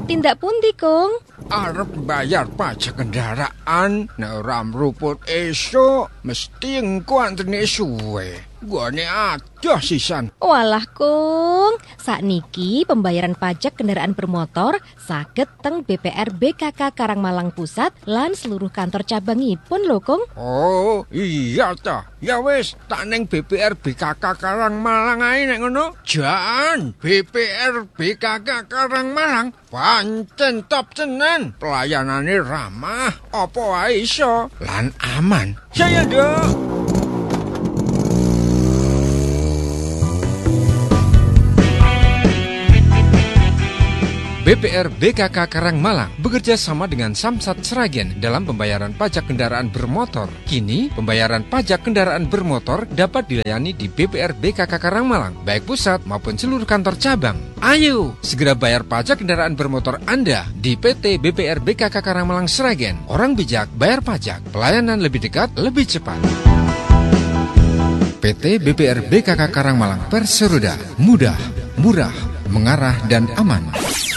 tindak pundi, Kong? Arep bayar pajak kendaraan, nek ora mruput esuk mesti engko antrene suwe. Gone adoh sisan. Walah, Kong, sakniki pembayaran pajak kendaraan bermotor saged teng BPR BKK Karangmalang Pusat lan seluruh kantor cabangipun lho, Kong. Oh, iya ta. Ya wis, tak ning BPR BKK Karangmalang ae nek ngono. Jan, BPR BKK Karangmalang pancen top tenan. Pelayanane ramah, apa wae iso lan aman. Saya Dok. BPR BKK Karangmalang bekerja sama dengan Samsat Sragen dalam pembayaran pajak kendaraan bermotor. Kini, pembayaran pajak kendaraan bermotor dapat dilayani di BPR BKK Karangmalang, baik pusat maupun seluruh kantor cabang. Ayo, segera bayar pajak kendaraan bermotor Anda di PT BPR BKK Karangmalang Sragen. Orang bijak bayar pajak, pelayanan lebih dekat, lebih cepat. PT BPR BKK Karangmalang Perseroda, mudah, murah, mengarah dan aman.